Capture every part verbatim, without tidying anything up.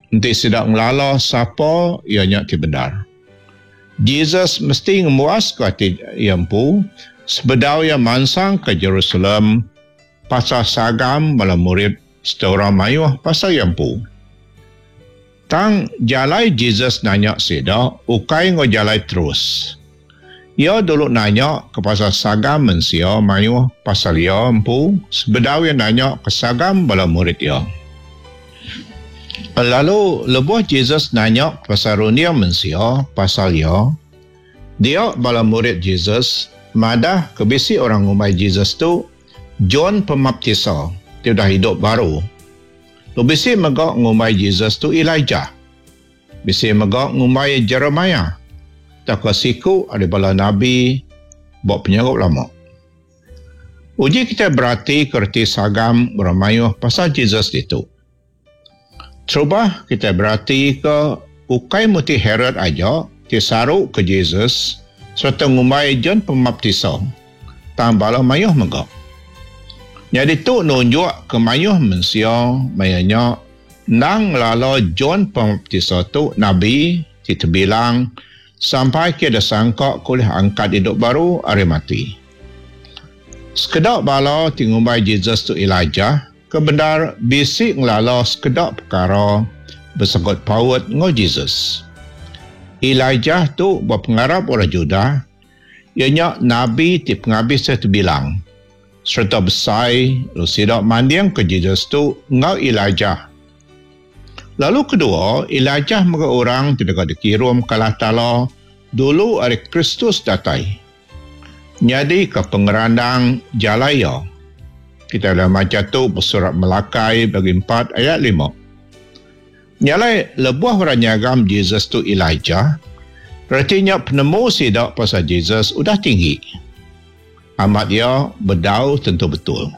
nanti sidak ngelala siapa ianya ti benar. Jesus mesti ngemuas ke hati yampu sebedau yang mansang ke Jerusalem pasal sagam bala murid setelah mayuh pasal yampu. Tang jalai Jesus nanya sida, ukai ngo jalai terus. Ia dulu nanya ke pasal sagam mensia mayuh pasal ia empu sebedau yang nanya ke sagam bala murid ia. Lalu lebuh Jesus nanya pasal runia mensia pasal ia, dia bala murid Jesus madah kebisi orang ngumai Jesus tu John Pembaptisa, dia dah hidup baru. Lu bisi megak ngumai Jesus tu Elijah. Bisi megak ngumai Jeremiah. Tak kasiku ada bala nabi buat penyarup lama. Uji kita berarti kerti sagam beramayuh pasal Jesus itu. Cuba kita berarti ke ukai muti Herod aja kisaruk ke Jesus serta ngumai John Pembaptisa. Tambahlah mayuh megak. Jadi tu nunjuk ke mayuh mensia mayanya nang lala John Pembaptisa tu nabi kita bilang sampai kita sangka kuliah angkat hidup baru hari mati. Sekedap bala tingumbai Jesus tu Elijah kebenar bisik ngelala sekedap perkara bersangkut paut ngo Jesus. Elijah tu berpengarap orang Judah ianya nabi ti penghabis tu bilang serta besai lu sidak mandiang ke Jesus tu ngau Elijah. Lalu kedua, Elijah mereka orang tidak dikirim kalah tala dulu hari Kristus datai. Jadi ke pengerandang jalaya. Kita dah macam tu bersurat Melakai bagi empat ayat lima. Nyalai lebuah orang nyagam Jesus tu Elijah. Artinya penemu sidak pasal Jesus udah tinggi. Amat dia berdau tentu betul.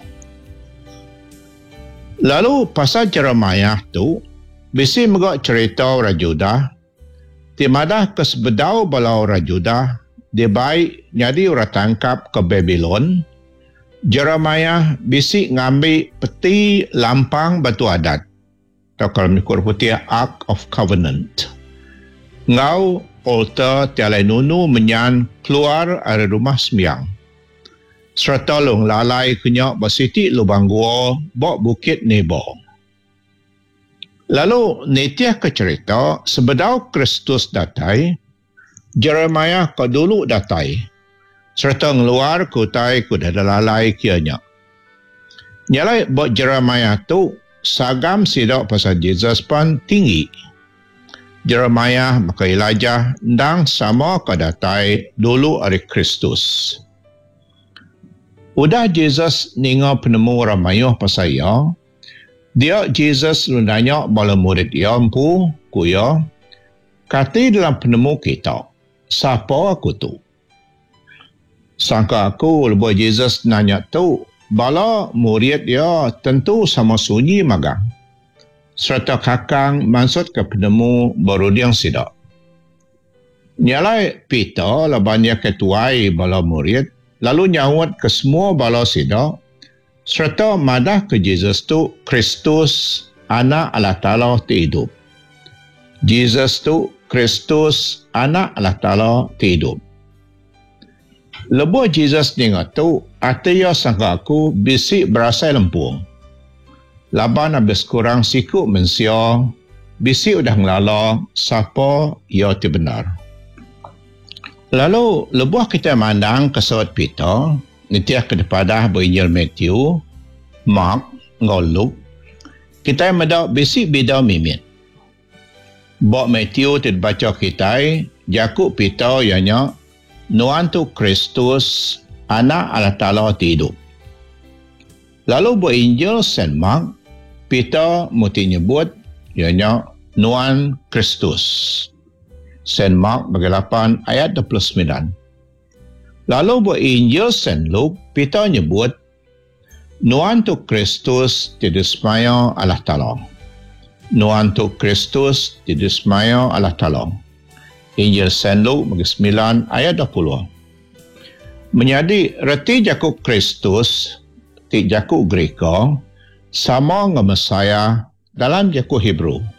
Lalu pasal Jeremiah tu, bisi megak cerita orang Judah, timadah kesebedau bala orang Judah, dia baik jadi orang tangkap ke Babylon. Jeremiah bisi ngambil peti lampang batu adat. Atau kalau mikir putih Ark of Covenant. Ngau altar tialai nunu menyan keluar dari rumah sembiang. Serta long lalai kenyak basiti lubang gua bok bukit Nebo. Lalu netiah ke cerita sebedau Kristus datai, Jeremiah ke dulu datai, serta ngeluar kutai kuda dalalai kianya. Nyalai buat Jeremiah tu sagam sidak pasal Jesus pun tinggi. Jeremiah maka Elijah ndang sama ke datai dulu hari Kristus. Udah Jesus ninga penemu ramayuh pasal ia, dia Jesus lu nanya bala murid ia empu kuya, kata dalam penemu kita, siapa aku tu? Sangka aku lebuh Jesus nanya tu, bala murid dia tentu sama sunyi magang. Serta kakang maksud ke penemu baru dia sidak. Nyalai Peter labanya ketuai bala murid, lalu nyawat ke semua bala sidak, serta madah ke Jesus tu Kristus anak Allah Ta'ala hidup. Jesus tu Kristus anak Allah Ta'ala hidup. Lebuh Jesus dengar tu, artinya sangka aku bisik berasai lempung. Laban habis kurang sikut mensia, bisik udah ngelala siapa ia ti benar. Lalu lebuh kita mandang ke surat Peter, nitiah ke depadah berinjil Matthew, Mark, ngau Luke, kita medak bisik bida mimit. Bok Matthew tidak baca kita, Jakub Peter ianya, Nuan tu Kristus, anak Allah Ta'ala hidup. Lalu buat Injil Saint Mark, Peter muti nyebut, ianya Nuan Kristus. Saint Mark bagi lapan ayat dua puluh sembilan. Lalu buat Injil Saint Luke, Peter nyebut, Nuan tu Kristus didismaya Allah Ta'ala. Nuan tu Kristus didismaya Allah Ta'ala. Injil Saint Luke bagi sembilan ayat dua puluh. Menjadi reti Jakub Kristus, ti Jakub Greka, sama dengan Mesaya dalam Jakub Hebrew.